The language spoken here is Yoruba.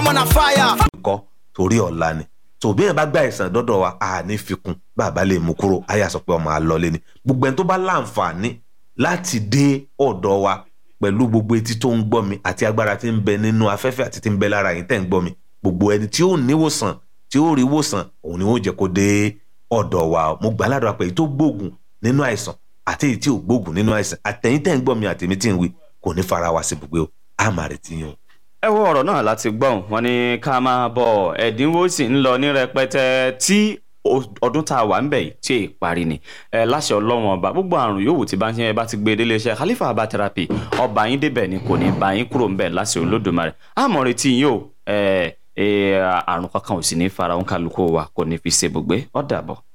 I'm on a fire. Kọ́ torí ọ̀la ni. So bí ẹ bá gba ìsàn dọ́dọ̀ wa a ní fikún bàbá lè mú kúrò àyà sọ pé ọmọ àlọ́lé ni. Gbogbo ẹni tó bá láǹfààní láti dé ọ̀dọ̀ wa pẹ̀lú gbogbo etí tó ń gbọ́ mi àti agbára tí ń bẹ nínú afẹ́fẹ́ àti tí ń bẹ lára yín tẹ́ ń gbọ́ mi, gbogbo ẹni tí ó níwòsàn tí ó rí wòsàn òun ni ó jẹ́ kó dé ọ̀dọ̀ wa. Mo gbà ládùúrà pé èyí tó gbógun nínú àìsàn àti èyí tí ò gbógun nínú àìsàn àtẹ̀yìn tẹ́ ń gbọ́ mi àtèmi tí ń wí kò ní fara wa sí gbogbo o. A máa retí yín o. Ẹ wo ọ̀rọ̀ náà láti gbọ́n wọn ní ká máa bọ̀ ẹ̀dínwó sì ń lọ ní rẹpẹtẹ tí ọdún tá a wà ń bẹ̀ yìí tí èè parí ni láṣẹ Ọlọ́run ọba gbogbo àrùn yòówù tí bá ń ṣe bá ti gbé délé iṣẹ́ Khalifa Herbal Therapy ọba yín débẹ̀ ni kò ní bá yín kúrò ń bẹ̀ láṣẹ Olódùmarè. àmọ́ retí yín o àrùn kankan ò sì ní fara òǹkàlùkù wa kò ní fi ṣe gbogbo ó dàbọ̀.